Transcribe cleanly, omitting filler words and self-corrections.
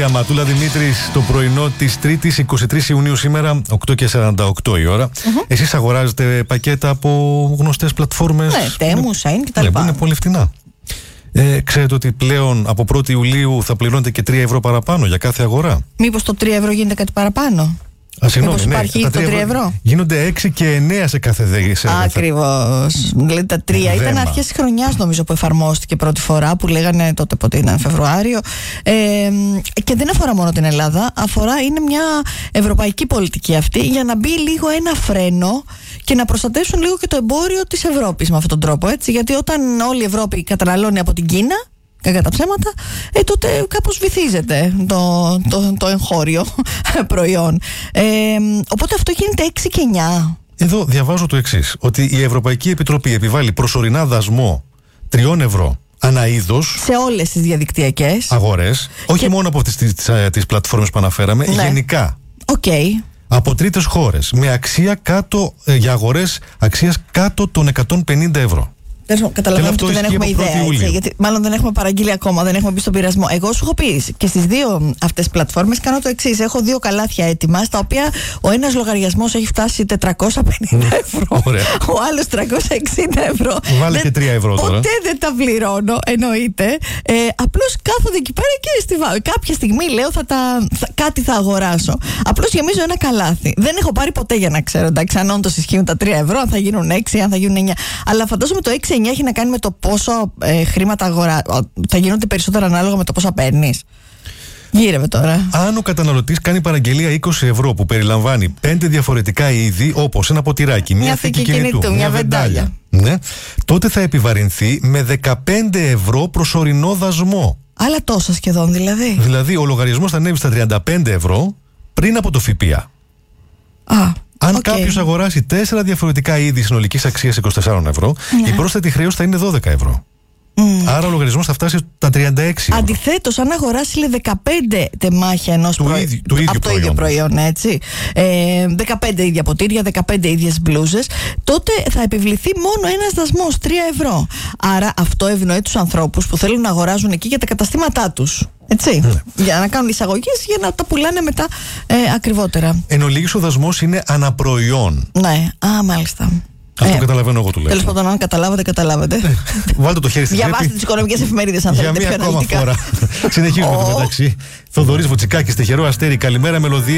Μαρία Ματούλα Δημήτρης, το πρωινό της Τρίτης 23 Ιουνίου σήμερα, 8:48 η ώρα. Εσείς αγοράζετε πακέτα από γνωστές πλατφόρμες? Ναι, Τέμου, Σάιν κτλ. Ναι, είναι πολύ φτηνά. Ξέρετε ότι πλέον από 1η Ιουλίου θα πληρώνετε και 3 ευρώ παραπάνω για κάθε αγορά? Μήπως το 3 ευρώ γίνεται κάτι παραπάνω? Συγγνώμη, μήπως υπάρχει το 3 ευρώ? Γίνονται 6 και 9 σε κάθε δέγηση. Ακριβώς. Δηλαδή τα 3 ήταν αρχές της χρονιάς, νομίζω, που εφαρμόστηκε πρώτη φορά, που λέγανε τότε πότε ήταν, Φεβρουάριο. Και δεν αφορά μόνο την Ελλάδα, είναι μια ευρωπαϊκή πολιτική αυτή, για να μπει λίγο ένα φρένο και να προστατεύσουν λίγο και το εμπόριο της Ευρώπης με αυτόν τον τρόπο. Έτσι. Γιατί όταν όλη η Ευρώπη καταναλώνει από την Κίνα, κακά τα ψέματα, τότε κάπως βυθίζεται το εγχώριο προϊόν. Οπότε αυτό γίνεται 6 και 9. Εδώ διαβάζω το εξής, ότι η Ευρωπαϊκή Επιτροπή επιβάλλει προσωρινά δασμό 3 ευρώ ανά είδος σε όλες τις διαδικτυακές αγορές, όχι μόνο από τις πλατφόρμες που αναφέραμε, ναι, γενικά. Από τρίτες χώρες, με αξία κάτω, για αγορές αξίας κάτω των 150 ευρώ. Καταλαβαίνετε ότι δεν έχουμε ιδέα, έτσι, γιατί μάλλον δεν έχουμε παραγγείλει ακόμα, δεν έχουμε μπει στον πειρασμό. Εγώ σου έχω πει και στις δύο αυτές πλατφόρμες κάνω το εξής. Έχω 2 καλάθια έτοιμα, στα οποία ο ένας λογαριασμός έχει φτάσει 450 ευρώ, ο άλλος 360 ευρώ. Βάλε και 3 ευρώ τώρα. Ποτέ δεν τα πληρώνω, εννοείται. Απλώς κάθονται εκεί πέρα και κάποια στιγμή λέω κάτι θα αγοράσω. Απλώς γεμίζω ένα καλάθι. Δεν έχω πάρει ποτέ, για να ξέρω, εντάξει, αν όντως ισχύουν τα 3 ευρώ, αν θα γίνουν 6, αν θα γίνουν 9. Αλλά φαντάζομαι το 6-9 έχει να κάνει με το πόσο χρήματα θα γίνονται περισσότερα ανάλογα με το πόσα παίρνεις. Γύρευε τώρα. Αν ο καταναλωτής κάνει παραγγελία 20 ευρώ που περιλαμβάνει 5 διαφορετικά είδη, όπως ένα ποτηράκι, μια θήκη κινητού, μια βεντάλια, ναι, τότε θα επιβαρυνθεί με 15 ευρώ προσωρινό δασμό. Άλλα τόσα σχεδόν δηλαδή. Δηλαδή ο λογαριασμός θα ανέβει στα 35 ευρώ πριν από το ΦΠΑ. Αν κάποιος αγοράσει 4 διαφορετικά είδη συνολικής αξίας 24 ευρώ, η πρόσθετη χρέωση θα είναι 12 ευρώ. Άρα ο λογαριασμός θα φτάσει στα 36 ευρώ. Αντιθέτως, αν αγοράσει 15 τεμάχια ενός από το ίδιο προϊόν, έτσι, 15 ίδια ποτήρια, 15 ίδιες μπλούζες, τότε θα επιβληθεί μόνο ένας δασμός, 3 ευρώ. Άρα αυτό ευνοεί τους ανθρώπους που θέλουν να αγοράζουν εκεί για τα καταστήματά τους. Έτσι, για να κάνουν εισαγωγές, για να τα πουλάνε μετά ακριβότερα. Εν ολίγης ο δασμός είναι αναπροϊόν. Ναι, μάλιστα. Αυτό καταλαβαίνω εγώ τουλάχιστον. Τέλος πάντων, αν καταλάβατε, καταλάβατε. Βάλτε το χέρι στη τσέπη. Διαβάστε τις οικονομικές εφημερίδες, αν θέλετε. Για μία ακόμα φορά. Συνεχίζουμε το μεταξύ. Θοδωρής Βουτσικάκης, τυχερό αστέρι. Καλημέρα, μελωδία.